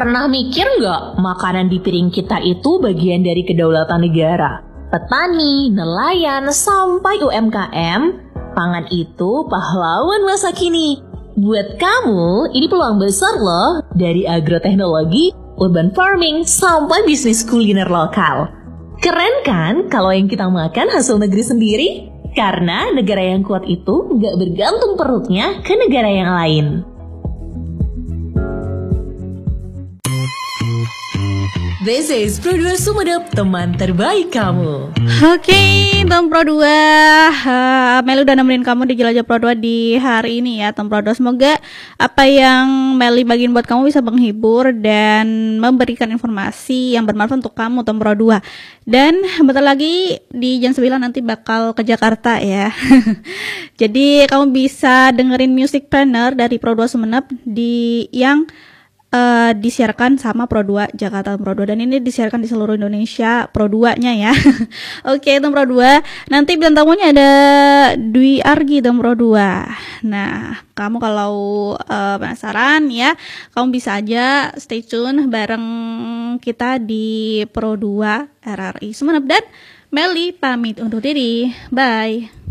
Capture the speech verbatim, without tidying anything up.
Pernah mikir nggak makanan di piring kita itu bagian dari kedaulatan negara? Petani, nelayan, sampai U M K M, pangan itu pahlawan masa kini. Buat kamu, ini peluang besar loh, dari agroteknologi, urban farming, sampai bisnis kuliner lokal. Keren kan kalau yang kita makan hasil negeri sendiri? Karena negara yang kuat itu nggak bergantung perutnya ke negara yang lain. This is Pro dua Sumenep, teman terbaik kamu. Oke, okay, Tem Pro dua, uh, Meli udah nemenin kamu di Jelajah Pro dua di hari ini ya, Tem Pro dua. Semoga apa yang Meli bagiin buat kamu bisa menghibur dan memberikan informasi yang bermanfaat untuk kamu, Tem Pro dua. Dan bentar lagi di jam sembilan nanti bakal ke Jakarta ya. Jadi kamu bisa dengerin Music Planner dari Pro dua Sumenep di yang Uh, disiarkan sama Pro dua Jakarta Pro dua, dan ini disiarkan di seluruh Indonesia Pro dua-nya ya. Oke, Tem Pro dua. Nanti bintang tamunya ada Dwi Argi Tem Pro dua. Nah, kamu kalau uh, penasaran ya, kamu bisa aja stay tune bareng kita di Pro dua R R I Sumenep, dan Meli pamit undur diri. Bye.